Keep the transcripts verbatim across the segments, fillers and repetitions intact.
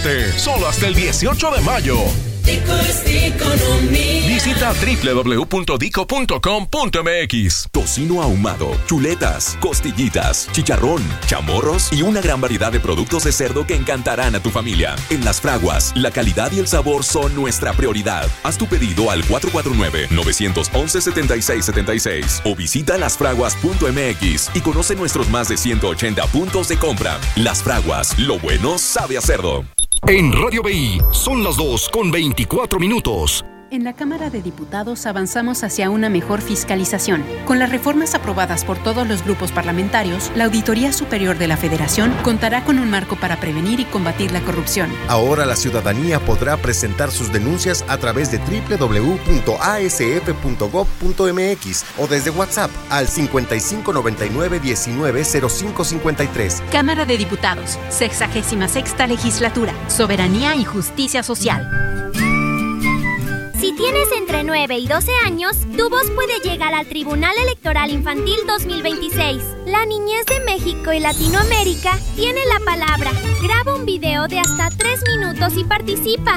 Norte, solo hasta el dieciocho de mayo. Dico es economía. Visita doble u doble u doble u punto dico punto com punto m x. Tocino ahumado, chuletas, costillitas, chicharrón, chamorros y una gran variedad de productos de cerdo que encantarán a tu familia. En Las Fraguas, la calidad y el sabor son nuestra prioridad. Haz tu pedido al cuatro cuatro nueve, nueve uno uno, siete seis siete seis o visita las fraguas punto m x y conoce nuestros más de ciento ochenta puntos de compra. Las Fraguas, lo bueno sabe a cerdo. En Radio B I son las dos con veinticuatro minutos. En la Cámara de Diputados avanzamos hacia una mejor fiscalización. Con las reformas aprobadas por todos los grupos parlamentarios, la Auditoría Superior de la Federación contará con un marco para prevenir y combatir la corrupción. Ahora la ciudadanía podrá presentar sus denuncias a través de doble u doble u doble u punto a s f punto gob punto m x o desde WhatsApp al cincuenta y cinco noventa y nueve diecinueve cero cinco cincuenta y tres. Cámara de Diputados, sexagésima sexta Legislatura, Soberanía y Justicia Social. Si tienes entre nueve y doce años, tu voz puede llegar al Tribunal Electoral Infantil dos mil veintiséis. La niñez de México y Latinoamérica tiene la palabra. Graba un video de hasta tres minutos y participa.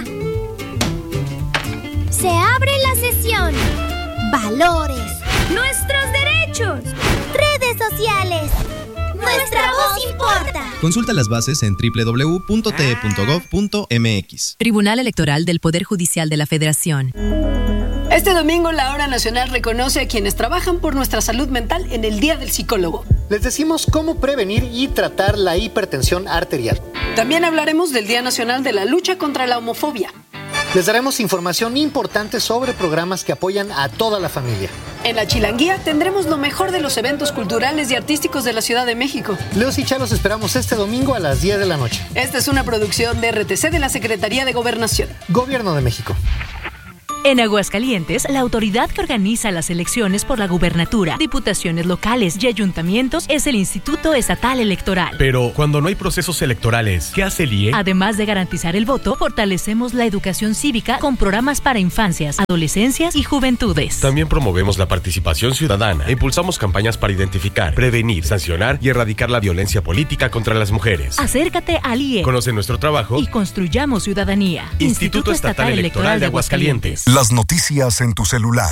Se abre la sesión. Valores. Nuestros derechos. Redes sociales. Nuestra voz importa. Consulta las bases en doble u doble u doble u punto t e punto gob punto m x. Tribunal Electoral del Poder Judicial de la Federación. Este domingo la Hora Nacional reconoce a quienes trabajan por nuestra salud mental en el Día del Psicólogo. Les decimos cómo prevenir y tratar la hipertensión arterial. También hablaremos del Día Nacional de la Lucha contra la Homofobia. Les daremos información importante sobre programas que apoyan a toda la familia. En La Chilanguía tendremos lo mejor de los eventos culturales y artísticos de la Ciudad de México. Leos y Chalos esperamos este domingo a las diez de la noche. Esta es una producción de R T C de la Secretaría de Gobernación. Gobierno de México. En Aguascalientes, la autoridad que organiza las elecciones por la gubernatura, diputaciones locales y ayuntamientos es el Instituto Estatal Electoral. Pero cuando no hay procesos electorales, ¿qué hace el I E? Además de garantizar el voto, fortalecemos la educación cívica con programas para infancias, adolescencias y juventudes. También promovemos la participación ciudadana e impulsamos campañas para identificar, prevenir, sancionar y erradicar la violencia política contra las mujeres. Acércate al I E. Conoce nuestro trabajo y construyamos ciudadanía. Instituto, Instituto Estatal, Estatal Electoral, Electoral de Aguascalientes. Las noticias en tu celular.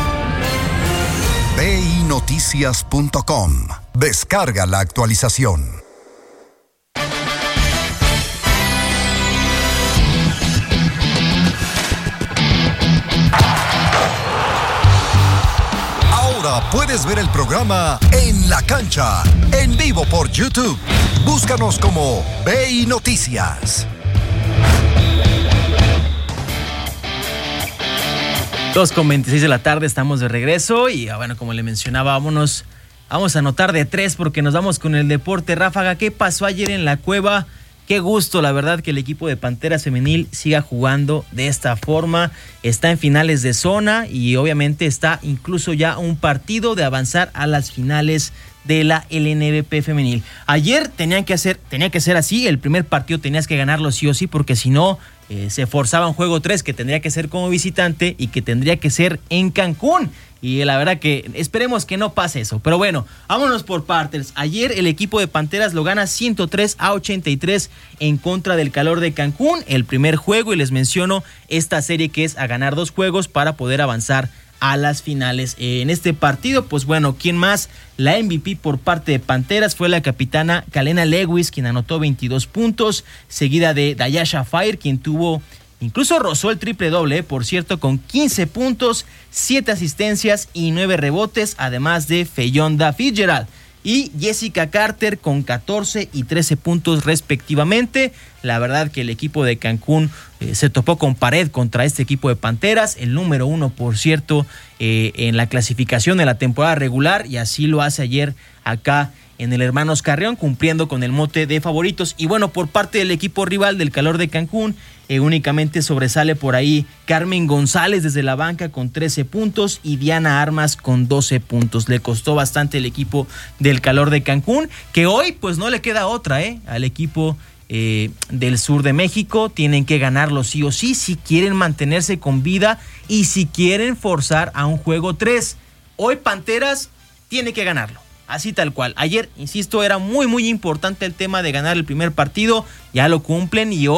b i noticias punto com. Descarga la actualización. Ahora puedes ver el programa En la Cancha, en vivo por YouTube. Búscanos como B I Noticias. dos con veintiséis de la tarde, estamos de regreso y bueno, como le mencionaba, vámonos, vamos a anotar de tres porque nos vamos con el deporte. Ráfaga, ¿qué pasó ayer en la Cueva? Qué gusto, la verdad, que el equipo de Panteras Femenil siga jugando de esta forma. Está en finales de zona y obviamente está incluso ya un partido de avanzar a las finales de la L N B P femenil. Ayer tenían que hacer, tenía que ser así, el primer partido tenías que ganarlo sí o sí, porque si no eh, se forzaba un juego tres que tendría que ser como visitante y que tendría que ser en Cancún. Y la verdad que esperemos que no pase eso. Pero bueno, vámonos por partes. Ayer el equipo de Panteras lo gana ciento tres a ochenta y tres en contra del Calor de Cancún. El primer juego, y les menciono esta serie que es a ganar dos juegos para poder avanzar a las finales. Eh, en este partido, pues bueno, ¿quién más? La M V P por parte de Panteras fue la capitana Kalena Lewis, quien anotó veintidós puntos, seguida de Dayasha Fire, quien tuvo... Incluso rozó el triple doble, eh, por cierto, con quince puntos, siete asistencias y nueve rebotes, además de Feyonda Fitzgerald. Y Jessica Carter con catorce y trece puntos respectivamente. La verdad que el equipo de Cancún eh, se topó con pared contra este equipo de Panteras, el número uno, por cierto, eh, en la clasificación de la temporada regular, y así lo hace ayer acá en el Hermanos Carrión, cumpliendo con el mote de favoritos. Y bueno, por parte del equipo rival del Calor de Cancún, eh, únicamente sobresale por ahí Carmen González desde la banca con trece puntos y Diana Armas con doce puntos. Le costó bastante el equipo del Calor de Cancún, que hoy pues no le queda otra, ¿eh? Al equipo eh, del sur de México. Tienen que ganarlo sí o sí si quieren mantenerse con vida y si quieren forzar a un juego tres. Hoy Panteras tiene que ganarlo. Así tal cual. Ayer, insisto, era muy muy importante el tema de ganar el primer partido. Ya lo cumplen y hoy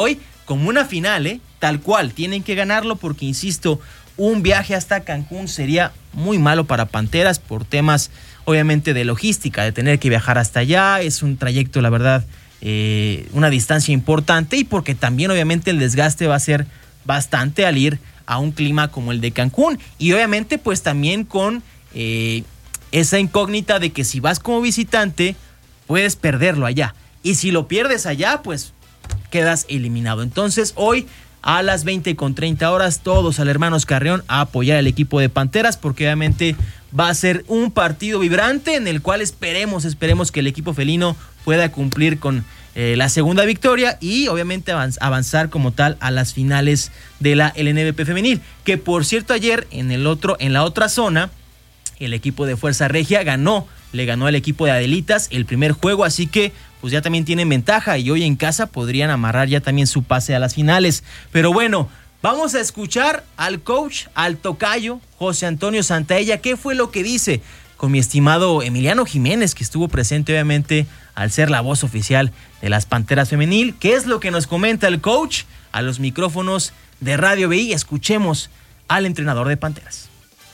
como una final, ¿eh? Tal cual, tienen que ganarlo porque, insisto, un viaje hasta Cancún sería muy malo para Panteras por temas, obviamente, de logística, de tener que viajar hasta allá. Es un trayecto, la verdad, eh, una distancia importante, y porque también, obviamente, el desgaste va a ser bastante al ir a un clima como el de Cancún. Y obviamente, pues también con eh, esa incógnita de que si vas como visitante, puedes perderlo allá. Y si lo pierdes allá, pues quedas eliminado. Entonces, hoy a las veinte con treinta horas, todos al Hermanos Carreón a apoyar al equipo de Panteras, porque obviamente va a ser un partido vibrante en el cual esperemos, esperemos que el equipo felino pueda cumplir con eh, la segunda victoria y obviamente avanzar como tal a las finales de la L N B P femenil. Que por cierto, ayer en el otro, en la otra zona, el equipo de Fuerza Regia ganó, le ganó al equipo de Adelitas el primer juego, así que pues ya también tienen ventaja y hoy en casa podrían amarrar ya también su pase a las finales. Pero bueno, vamos a escuchar al coach, al tocayo, José Antonio Santaella. ¿Qué fue lo que dice con mi estimado Emiliano Jiménez, que estuvo presente obviamente al ser la voz oficial de las Panteras femenil? ¿Qué es lo que nos comenta el coach a los micrófonos de Radio B I? Escuchemos al entrenador de Panteras.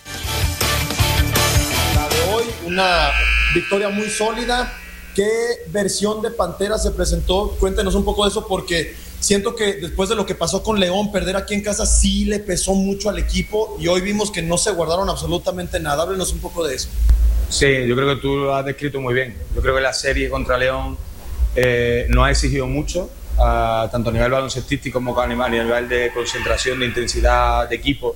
La de hoy, una victoria muy sólida. ¿Qué versión de Panteras se presentó? Cuéntenos un poco de eso, porque siento que después de lo que pasó con León, perder aquí en casa sí le pesó mucho al equipo, y hoy vimos que no se guardaron absolutamente nada. Háblenos un poco de eso. Sí, yo creo que tú lo has descrito muy bien. Yo creo que la serie contra León eh, nos ha exigido mucho, uh, tanto a nivel baloncestístico como a nivel de concentración, de intensidad de equipo,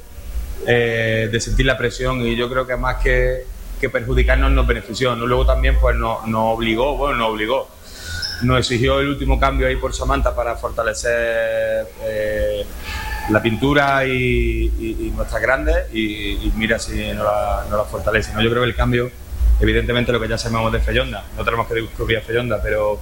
eh, de sentir la presión, y yo creo que más que que perjudicarnos nos benefició, ¿no? Luego también pues nos, nos obligó, bueno, nos obligó, nos exigió el último cambio ahí por Samantha para fortalecer eh, la pintura y, y, y nuestras grandes, y, y mira si no la, no la fortalece, ¿no? Yo creo que el cambio, evidentemente, lo que ya sabemos de Fellonda, no tenemos que descubrir a Fellonda, pero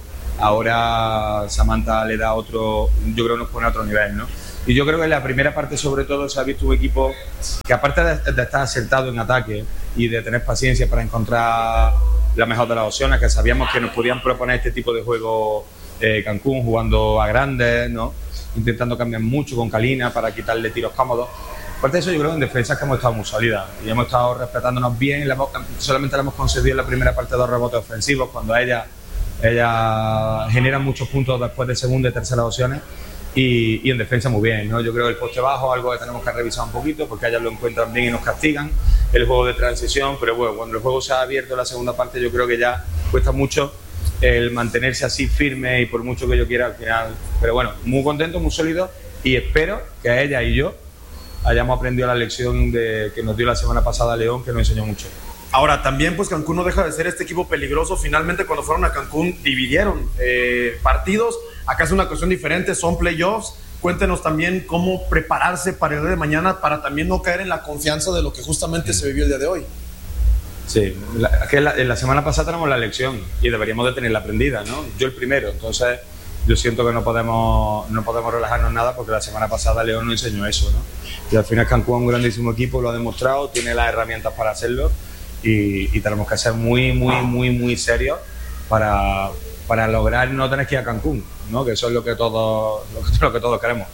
ahora Samantha le da otro, yo creo que nos pone a otro nivel, ¿no? Y yo creo que en la primera parte, sobre todo, se ha visto un equipo que, aparte de, de estar acertado en ataque y de tener paciencia para encontrar la mejor de las opciones, que sabíamos que nos podían proponer este tipo de juego eh, Cancún, jugando a grandes, ¿no? Intentando cambiar mucho con Kalina para quitarle tiros cómodos. Aparte de eso, yo creo que en defensa es que hemos estado muy sólidas y hemos estado respetándonos bien. La, solamente le hemos concedido en la primera parte dos rebotes ofensivos, cuando ella, ella genera muchos puntos después de segunda y tercera opciones. Y, y en defensa muy bien, ¿no? Yo creo que el poste bajo, algo que tenemos que revisar un poquito, porque ellas lo encuentran bien y nos castigan. El juego de transición, pero bueno, cuando el juego se ha abierto en la segunda parte, yo creo que ya cuesta mucho el mantenerse así firme, y por mucho que yo quiera al final. Pero bueno, muy contento, muy sólido, y espero que ella y yo hayamos aprendido la lección de, que nos dio la semana pasada León, que nos enseñó mucho. Ahora, también pues Cancún no deja de ser este equipo peligroso. Finalmente, cuando fueron a Cancún, dividieron eh, partidos. Acá es una cuestión diferente, son playoffs. Cuéntenos también cómo prepararse para el día de mañana, para también no caer en la confianza de lo que justamente se vivió el día de hoy. Sí, la, que la, en la semana pasada tenemos la lección y deberíamos de tenerla aprendida, ¿no? Yo el primero, entonces yo siento que no podemos, no podemos relajarnos nada, porque la semana pasada León nos enseñó eso, ¿no? Y al final Cancún es un grandísimo equipo, lo ha demostrado, tiene las herramientas para hacerlo. Y, y tenemos que ser muy, muy, muy, muy serios para, para lograr no tener que ir a Cancún, ¿no? Que eso es lo que todos, lo que, lo que todos queremos.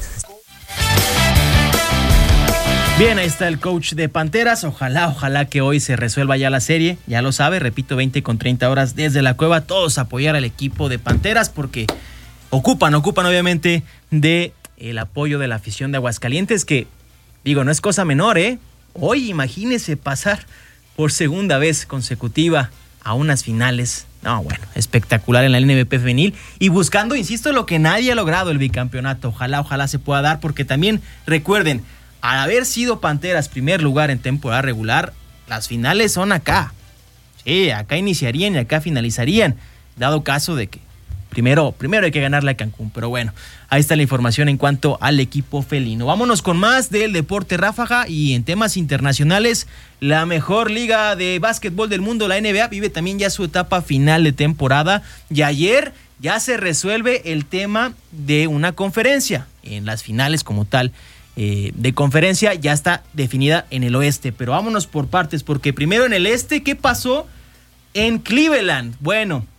Bien, ahí está el coach de Panteras. Ojalá, ojalá que hoy se resuelva ya la serie. Ya lo sabe, repito, veinte con treinta horas desde la cueva. Todos apoyar al equipo de Panteras, porque ocupan, ocupan obviamente de el apoyo de la afición de Aguascalientes, que, digo, no es cosa menor, ¿eh? Hoy imagínese pasar por segunda vez consecutiva a unas finales. No, bueno, espectacular en la L N B P femenil, y buscando, insisto, lo que nadie ha logrado, el bicampeonato. Ojalá, ojalá se pueda dar, porque también recuerden, al haber sido Panteras primer lugar en temporada regular, las finales son acá. Sí, acá iniciarían y acá finalizarían, dado caso de que Primero, primero hay que ganarle a Cancún, pero bueno, ahí está la información en cuanto al equipo felino. Vámonos con más del deporte ráfaga, y en temas internacionales, la mejor liga de básquetbol del mundo, la N B A, vive también ya su etapa final de temporada, y ayer ya se resuelve el tema de una conferencia. En las finales como tal eh, de conferencia ya está definida en el oeste, pero vámonos por partes, porque primero en el este, ¿qué pasó en Cleveland? Bueno,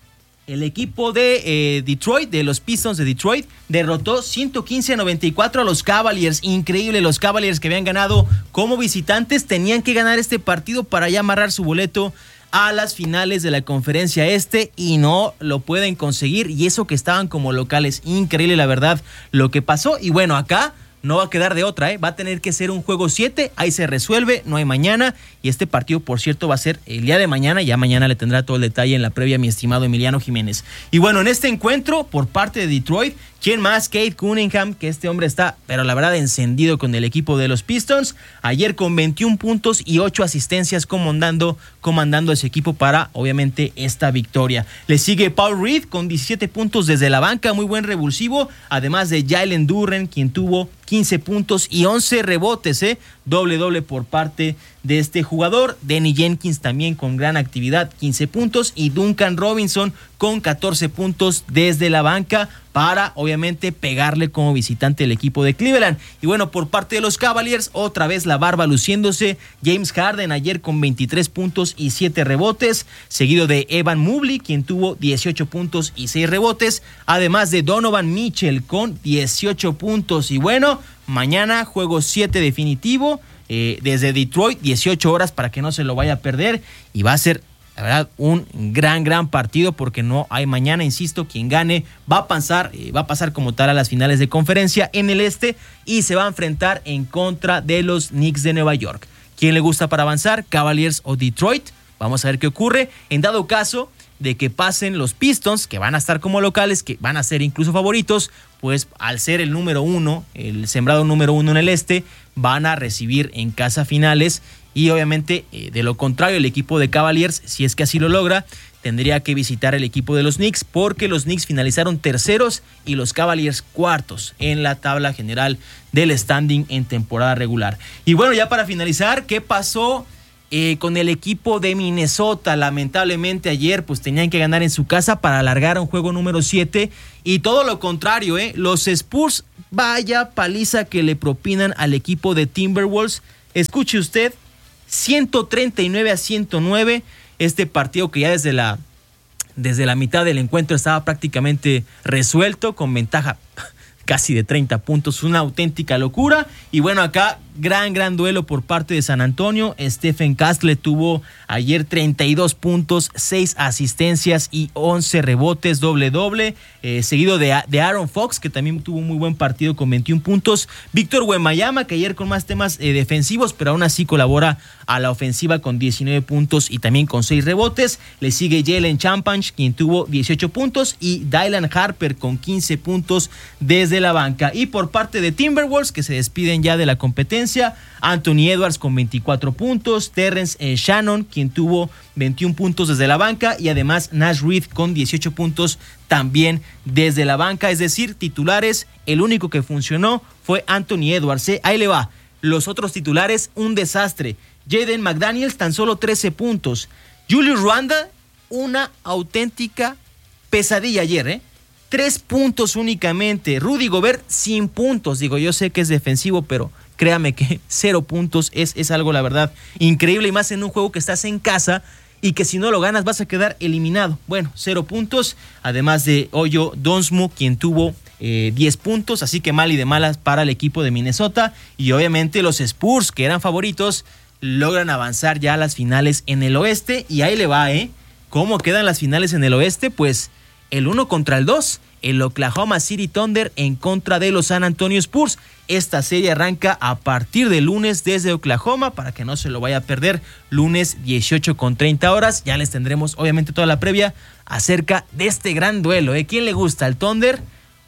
el equipo de eh, Detroit, de los Pistons de Detroit, derrotó ciento quince a noventa y cuatro a los Cavaliers. Increíble, los Cavaliers que habían ganado como visitantes tenían que ganar este partido para ya amarrar su boleto a las finales de la Conferencia Este y no lo pueden conseguir, y eso que estaban como locales. Increíble, la verdad, lo que pasó. Y bueno, acá no va a quedar de otra, ¿eh? Va a tener que ser un juego siete, ahí se resuelve, no hay mañana, y este partido, por cierto, va a ser el día de mañana, ya mañana le tendrá todo el detalle en la previa mi estimado Emiliano Jiménez. Y bueno, en este encuentro, por parte de Detroit, ¿quién más? Cade Cunningham, que este hombre está, pero la verdad, encendido con el equipo de los Pistons, ayer con veintiún puntos y ocho asistencias comandando, comandando a ese equipo para, obviamente, esta victoria. Le sigue Paul Reed con diecisiete puntos desde la banca, muy buen revulsivo, además de Jalen Duren, quien tuvo quince puntos y once rebotes, ¿eh? Doble doble por parte de este jugador. Danny Jenkins también con gran actividad, quince puntos, y Duncan Robinson con catorce puntos desde la banca para, obviamente, pegarle como visitante el equipo de Cleveland. Y bueno, por parte de los Cavaliers, otra vez la barba luciéndose. James Harden ayer con veintitrés puntos y siete rebotes, seguido de Evan Mobley, quien tuvo dieciocho puntos y seis rebotes, además de Donovan Mitchell con dieciocho puntos. Y bueno, mañana juego siete definitivo, eh, desde Detroit, dieciocho horas para que no se lo vaya a perder, y va a ser, la verdad, un gran, gran partido porque no hay mañana, insisto, quien gane va a pasar, eh, va a pasar como tal a las finales de conferencia en el este y se va a enfrentar en contra de los Knicks de Nueva York. ¿Quién le gusta para avanzar? ¿Cavaliers o Detroit? Vamos a ver qué ocurre. En dado caso de que pasen los Pistons, que van a estar como locales, que van a ser incluso favoritos, pues al ser el número uno, el sembrado número uno en el este, van a recibir en casa finales. Y obviamente, eh, de lo contrario, el equipo de Cavaliers, si es que así lo logra, tendría que visitar el equipo de los Knicks, porque los Knicks finalizaron terceros y los Cavaliers cuartos en la tabla general del standing en temporada regular. Y bueno, ya para finalizar, ¿qué pasó eh, con el equipo de Minnesota? Lamentablemente ayer pues tenían que ganar en su casa para alargar un juego número siete, y todo lo contrario, ¿eh? Los Spurs, vaya paliza que le propinan al equipo de Timberwolves. Escuche usted, ciento treinta y nueve a ciento nueve, este partido que ya desde la, desde la mitad del encuentro estaba prácticamente resuelto, con ventaja casi de treinta puntos, una auténtica locura. Y bueno, acá gran, gran duelo por parte de San Antonio. Stephen Castle tuvo ayer treinta y dos puntos, seis asistencias y once rebotes, doble doble, eh, seguido de, de Aaron Fox, que también tuvo un muy buen partido con veintiún puntos. Víctor Wembanyama, que ayer con más temas eh, defensivos, pero aún así colabora a la ofensiva con diecinueve puntos y también con seis rebotes. Le sigue Jalen Champagnie, quien tuvo dieciocho puntos, y Dylan Harper con quince puntos desde la banca. Y por parte de Timberwolves, que se despiden ya de la competencia, Anthony Edwards con veinticuatro puntos, Terrence eh, Shannon, quien tuvo veintiún puntos desde la banca, y además Nash Reed con dieciocho puntos también desde la banca. Es decir, titulares, el único que funcionó fue Anthony Edwards, ¿eh? Ahí le va. Los otros titulares, un desastre. Jaden McDaniels, tan solo trece puntos. Julius Randle, una auténtica pesadilla ayer, ¿eh? Tres puntos únicamente. Rudy Gobert, sin puntos. Digo, yo sé que es defensivo, pero créame que cero puntos es, es algo, la verdad, increíble, y más en un juego que estás en casa y que si no lo ganas vas a quedar eliminado. Bueno, cero puntos, además de Oyo Donsmu, quien tuvo eh, diez puntos, así que mal y de malas para el equipo de Minnesota. Y obviamente los Spurs, que eran favoritos, logran avanzar ya a las finales en el oeste, y ahí le va, ¿eh? ¿Cómo quedan las finales en el oeste? Pues el uno contra el dos, el Oklahoma City Thunder en contra de los San Antonio Spurs. Esta serie arranca a partir de lunes desde Oklahoma, para que no se lo vaya a perder, lunes dieciocho con treinta horas. Ya les tendremos obviamente toda la previa acerca de este gran duelo, ¿eh? ¿Quién le gusta, el Thunder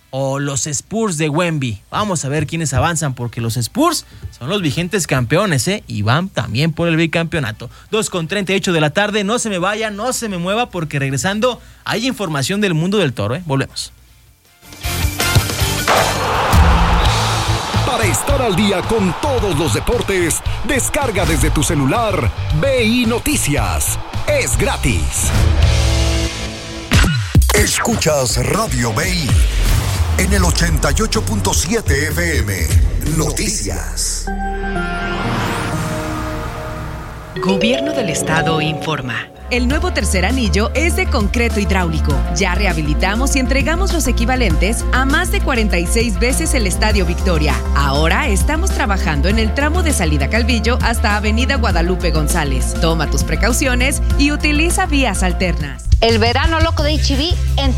o los Spurs de Wemby? Vamos a ver quiénes avanzan, porque los Spurs son los vigentes campeones, ¿eh? Y van también por el bicampeonato. dos con treinta y ocho de la tarde, no se me vaya, no se me mueva, porque regresando hay información del mundo del toro, ¿eh? Volvemos. Para estar al día con todos los deportes, descarga desde tu celular B I Noticias. Es gratis. Escuchas Radio B I en el ochenta y ocho punto siete F M. Noticias. Gobierno del Estado informa. El nuevo tercer anillo es de concreto hidráulico. Ya rehabilitamos y entregamos los equivalentes a más de cuarenta y seis veces el Estadio Victoria. Ahora estamos trabajando en el tramo de salida Calvillo hasta Avenida Guadalupe González. Toma tus precauciones y utiliza vías alternas. El verano loco de H E B en